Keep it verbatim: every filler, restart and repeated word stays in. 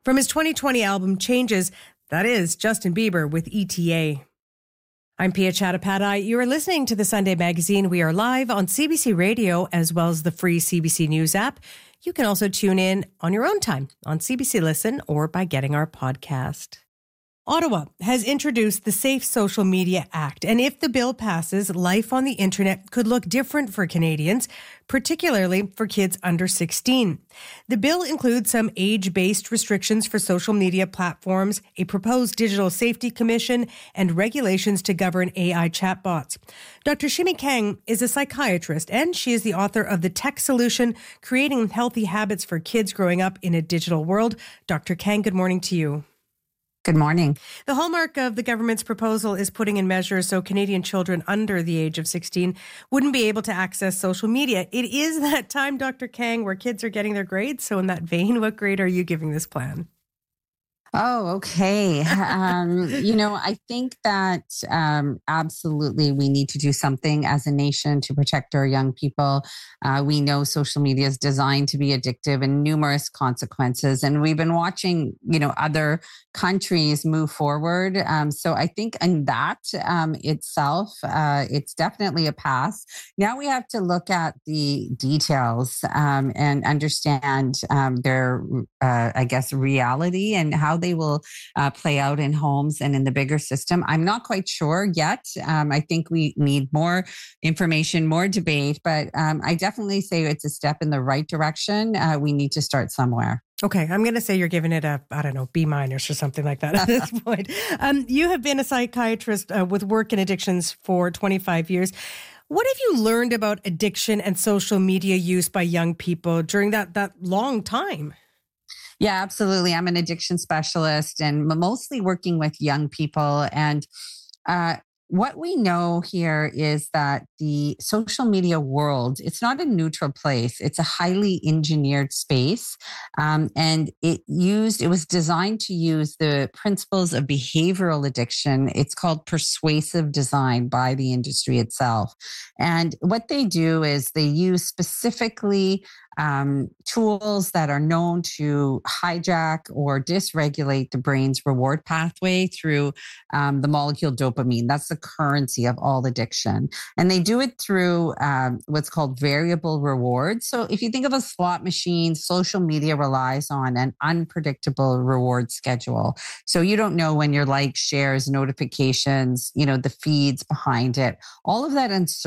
From his twenty twenty album Changes, that is Justin Bieber with E T A. I'm Pia Chattopadhyay. You are listening to the Sunday Magazine. We are live on C B C Radio as well as the free C B C News app. You can also tune in on your own time on C B C Listen or by getting our podcast. Ottawa has introduced the Safe Social Media Act, and if the bill passes, life on the internet could look different for Canadians, particularly for kids under sixteen. The bill includes some age-based restrictions for social media platforms, a proposed digital safety commission, and regulations to govern A I chatbots. Doctor Shimmy Kang is a psychiatrist, and she is the author of The Tech Solution, Creating Healthy Habits for Kids Growing Up in a Digital World. Doctor Kang, good morning to you. Good morning. The hallmark of the government's proposal is putting in measures so Canadian children under the age of sixteen wouldn't be able to access social media. It is that time, Doctor Kang, where kids are getting their grades. So in that vein, what grade are you giving this plan? Oh, okay. Um, you know, I think that um, absolutely we need to do something as a nation to protect our young people. Uh, we know social media is designed to be addictive and numerous consequences. And we've been watching, you know, other countries move forward. Um, so I think in that um, itself, uh, it's definitely a pass. Now we have to look at the details um, and understand um, their, uh, I guess, reality and how they will uh, play out in homes and in the bigger system. I'm not quite sure yet. Um, I think we need more information, more debate, but um, I definitely say it's a step in the right direction. Uh, we need to start somewhere. Okay, I'm going to say you're giving it a, I don't know, B minus or something like that at this point. Um, you have been a psychiatrist uh, with work in addictions for twenty-five years. What have you learned about addiction and social media use by young people during that that long time? Yeah, absolutely. I'm an addiction specialist and mostly working with young people. And uh, what we know here is that the social media world, it's not a neutral place. It's a highly engineered space. Um, and it used, it was designed to use the principles of behavioral addiction. It's called persuasive design by the industry itself. And what they do is they use specifically Um, tools that are known to hijack or dysregulate the brain's reward pathway through um, the molecule dopamine. That's the currency of all addiction. And they do it through um, what's called variable rewards. So if you think of a slot machine, social media relies on an unpredictable reward schedule. So you don't know when your likes, shares, notifications, you know, the feeds behind it, all of that uncertainty